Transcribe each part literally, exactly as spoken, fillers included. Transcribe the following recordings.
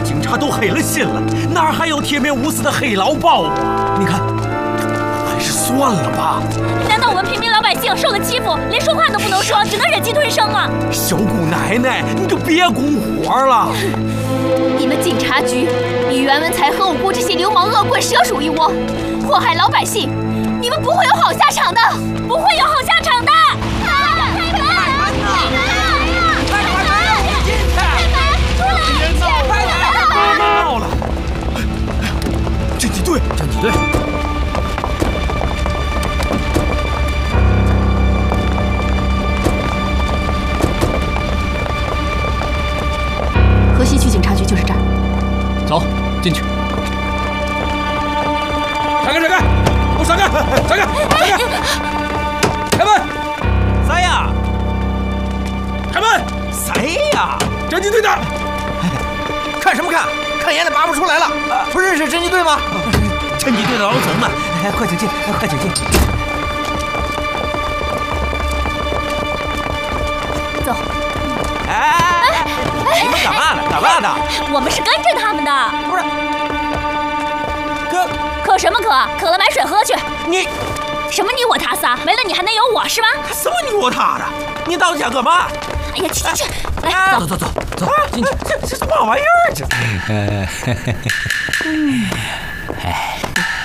警察都黑了心了，哪还有铁面无私的黑老包啊？你看，还是算了吧。 难道我们平民老百姓受了欺负，连说话都不能说，只能忍气吞声吗？ 小姑奶奶，你就别拱火了。 你们警察局以袁文才和我姑这些流氓恶棍蛇鼠一窝，祸害老百姓，你们不会有好下场的，不会有好下场的。 闹了！侦缉队，侦缉队。 河西区警察局就是这儿。 走，进去。闪开，闪开！给我闪开！闪开！闪开！开门！谁呀？开门！谁呀？侦缉队的。 看什么看？看眼里拔不出来了。不认识侦缉队吗？ 侦缉队的老总呢？哎，快请进，快请进。 走。 哎，你们干嘛呢？干嘛的？ 我们是跟着他们的。 不是。渴渴什么渴？渴了买水喝去。 你什么你我他仨？没了你还能有我是吧？ 什么你我他的？你到底想干嘛？ 哎呀，去去去，来， 走走走走，进去。这这什么玩意儿？这。 嗯。 哎。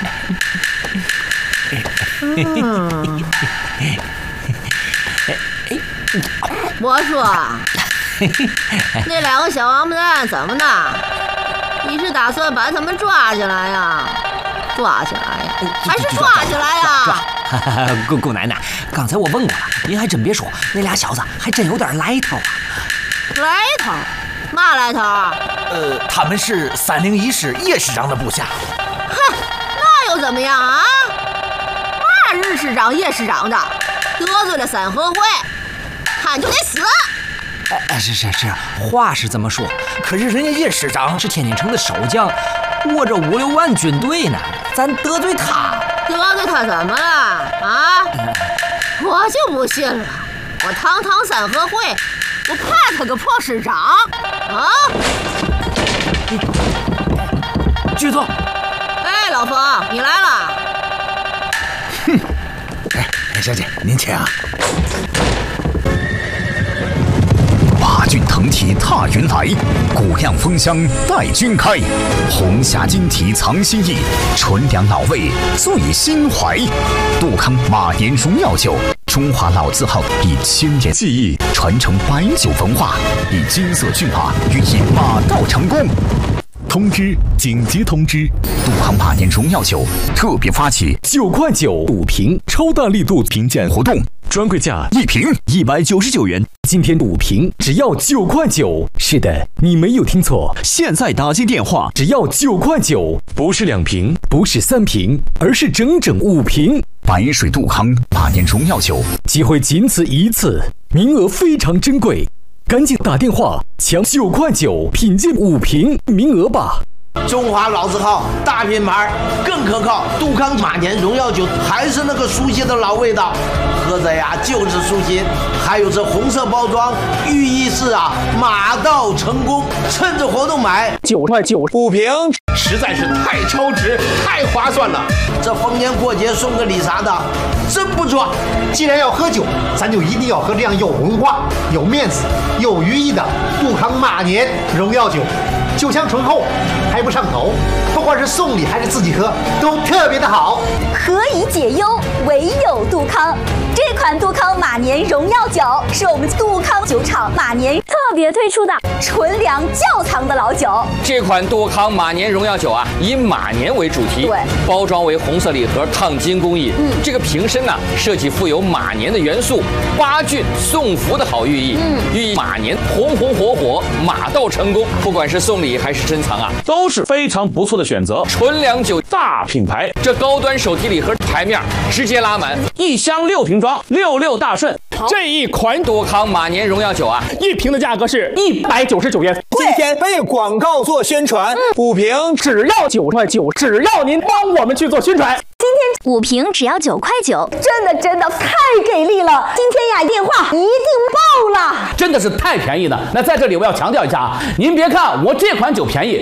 我说，那两个小王八蛋怎么的？你是打算把他们抓起来呀？抓起来呀？还是抓起来呀？ 姑姑奶奶，刚才我问过了，您还真别说，那俩小子还真有点来头啊。 来头？嘛来头？ 呃，他们是三零一师叶师长的部下。 哼，那又怎么样啊？嘛日师长、叶师长的，得罪了三合会，看就得死。 哎，是是是，话是这么说，可是人家叶师长是天津城的守将，握着五六万军队呢，咱得罪他， 得罪他怎么了啊？我就不信了，我堂堂三合会，我怕他个破师长啊！ 局座， 哎，老冯，你来了。 哼，哎，哎，小姐，您请啊。八骏腾蹄踏云来，古样风香待君开。红霞金蹄藏心意，纯良老味醉心怀。杜康马年荣耀酒，中华老字号以千年技艺传承白酒文化，以金色骏马寓意马到成功。通知！紧急通知！杜康马年荣耀酒特别发起九块九五瓶超大力度评鉴活动，专柜价一瓶一百九十九元。今天五瓶只要九块九。是的，你没有听错，现在打进电话只要九块九，不是两瓶，不是三瓶，而是整整五瓶。白水杜康马年荣耀酒，机会仅此一次，名额非常珍贵。赶紧打电话抢九块九品鉴五瓶名额吧！ 中华老字号大品牌更可靠，杜康马年荣耀酒还是那个熟悉的老味道，喝着呀就是舒心。还有这红色包装，寓意是啊马到成功。趁着活动买九块九五瓶， 实在是太超值，太划算了。这逢年过节送个礼啥的，真不错。 既然要喝酒，咱就一定要喝这样有文化、有面子、有寓意的杜康马年荣耀酒。酒香醇厚，还不上头，不管是送礼还是自己喝，都特别的好。 何以解忧，唯有杜康。这款杜康马年荣耀酒是我们杜康酒厂马年特别推出的纯粮窖藏的老酒。 这款杜康马年荣耀酒啊，以马年为主题， 对， 包装为红色礼盒，烫金工艺。嗯，这个瓶身呢，设计富有马年的元素，八骏送福的好寓意。嗯，寓意马年红红火火，马到成功。不管是送礼还是珍藏啊， 都是非常不错的选择。 纯粮酒大品牌， 这高端手提礼盒牌面直接拉满， 一箱六瓶装，六六大顺。 这一款杜康马年荣耀酒啊， 一瓶的价格是一百九十九元。 今天为广告做宣传，五瓶只要九块九，只要您帮我们去做宣传。 今天五瓶只要九块九，真的真的太给力了！今天呀，电话一定爆了， 真的是太便宜了。那在这里我要强调一下啊，您别看我这款酒便宜。